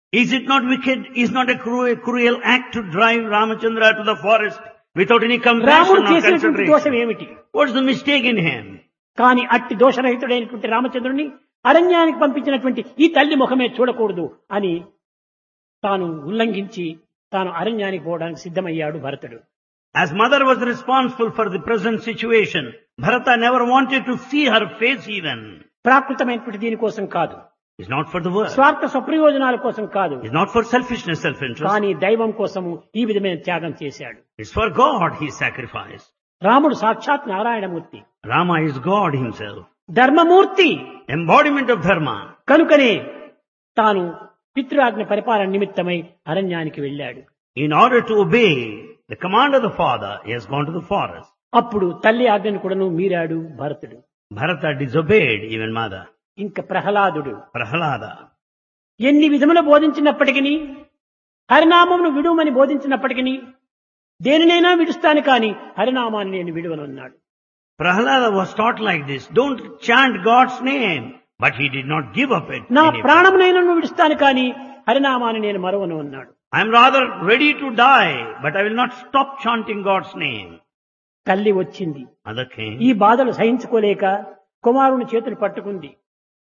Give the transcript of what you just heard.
Is it not wicked? Is not a cruel act to drive Ramachandra to the forest without any compassion రాముడు or చేసినటువంటి దోషం consideration? ఏమిటి? What's the mistake in him? కానీ అట్టి దోషరహితుడైనటువంటి రామచంద్రుని అరణ్యానికి పంపించినటువంటి ఈ తల్లి ముఖమే చూడకూడదు అని తాను ఉల్లంఘించి తాను అరణ్యానికి పోవడానికి సిద్ధమయ్యాడు భరతుడు. As mother was responsible for the present situation, Bharata never wanted to see her face even. ప్రాకృతమైనటువంటి దీనికోసం కాదు, It's not for the world. స్వార్థ స్వప్రయోజనాల కోసం కాదు, It's not for selfishness, self-interest. కానీ దైవం కోసము ఈ విధమైన త్యాగం చేశాడు. It's for God he sacrificed. రాముడు సాక్షాత్ Narayanamurthy, Rama is God himself. ధర్మమూర్తి. Embodiment of dharma. కనుకనే తాను పితృఆజ్ఞ పరిపాలన నిమిత్తమై అరణ్యానికి వెళ్ళాడు. In order to obey the command of the father, he has gone to the forest. అప్పుడు తల్లి ఆజ్ఞను కూడాను మీరాడు భరతుడు. Bharata disobeyed even mother. ఇంకా ప్రహ్లాదుడు Prahalada. ఎన్ని విధములు బోధించినప్పటికీ, హరినామమును విడుమని బోధించినప్పటికీ, దేనినైనా విడుస్తాను కానీ హరినామాన్ని నేను విడువనన్నాడు. Prahalada was taught like this. Don't chant God's name. But he did not give up it. నా ప్రాణమునైనా విడుస్తాను కానీ హరినామాన్ని నేను మరువను అన్నాడు. I am rather ready to die, but I will not stop chanting God's name. తల్లి వచ్చింది. Mother came. ఈ బాధలు సహించుకోలేక కుమారుని చేతులు పట్టుకుంది.